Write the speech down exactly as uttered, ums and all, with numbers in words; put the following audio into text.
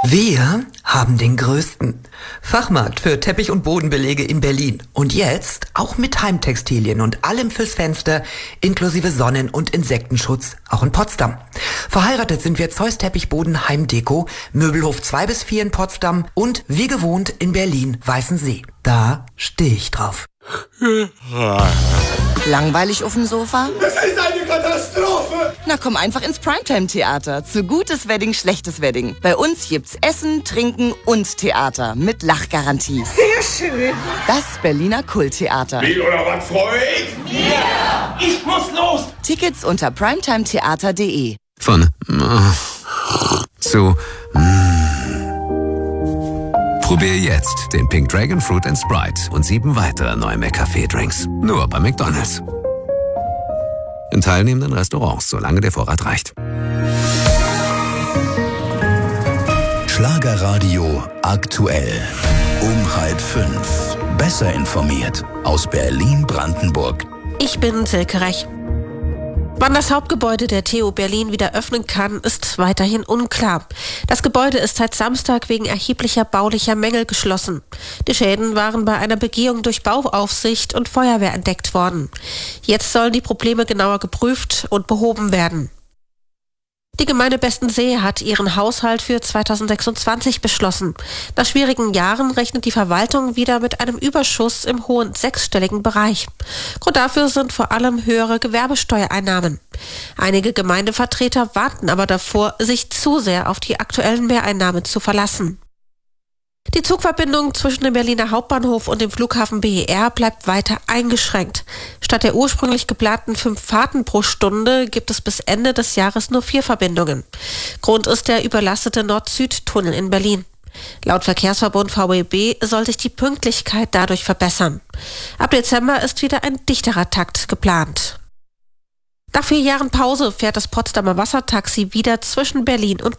Wir haben den größten Fachmarkt für Teppich- und Bodenbelege in Berlin. Und jetzt auch mit Heimtextilien und allem fürs Fenster, inklusive Sonnen- und Insektenschutz, auch in Potsdam. Verheiratet sind wir Zeus Teppichboden Heimdeko, Möbelhof zwei bis vier in Potsdam und wie gewohnt in Berlin Weißensee. Da stehe ich drauf. Langweilig auf dem Sofa? Das ist eine Katastrophe! Na komm einfach ins Primetime-Theater. Zu gutes Wedding, schlechtes Wedding. Bei uns gibt's Essen, Trinken und Theater mit Lachgarantie. Sehr schön! Das Berliner Kulttheater. Wie oder was, freu ich? Ja! Ich muss los! Tickets unter primetimetheater punkt de. Von äh, zu mm. Probier jetzt den Pink Dragon Fruit and Sprite und sieben weitere neue McCafé-Drinks. Nur bei McDonald's. In teilnehmenden Restaurants, solange der Vorrat reicht. Schlagerradio aktuell. Um halb fünf. Besser informiert aus Berlin-Brandenburg. Ich bin Silke Rech. Wann das Hauptgebäude der T U Berlin wieder öffnen kann, ist weiterhin unklar. Das Gebäude ist seit Samstag wegen erheblicher baulicher Mängel geschlossen. Die Schäden waren bei einer Begehung durch Bauaufsicht und Feuerwehr entdeckt worden. Jetzt sollen die Probleme genauer geprüft und behoben werden. Die Gemeinde Bestensee hat ihren Haushalt für zweitausendsechsundzwanzig beschlossen. Nach schwierigen Jahren rechnet die Verwaltung wieder mit einem Überschuss im hohen sechsstelligen Bereich. Grund dafür sind vor allem höhere Gewerbesteuereinnahmen. Einige Gemeindevertreter warten aber davor, sich zu sehr auf die aktuellen Mehreinnahmen zu verlassen. Die Zugverbindung zwischen dem Berliner Hauptbahnhof und dem Flughafen B E R bleibt weiter eingeschränkt. Statt der ursprünglich geplanten fünf Fahrten pro Stunde gibt es bis Ende des Jahres nur vier Verbindungen. Grund ist der überlastete Nord-Süd-Tunnel in Berlin. Laut Verkehrsverbund V B B soll sich die Pünktlichkeit dadurch verbessern. Ab Dezember ist wieder ein dichterer Takt geplant. Nach vier Jahren Pause fährt das Potsdamer Wassertaxi wieder zwischen Berlin und